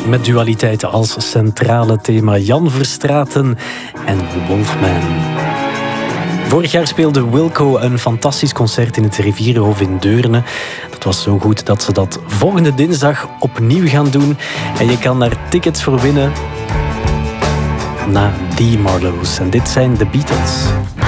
met dualiteit als centrale thema. Jan Verstraeten en Wolfman. Vorig jaar speelde Wilco een fantastisch concert in het Rivierenhof in Deurne. Dat was zo goed dat ze dat volgende dinsdag opnieuw gaan doen. En je kan daar tickets voor winnen na die Marlows. En dit zijn de Beatles.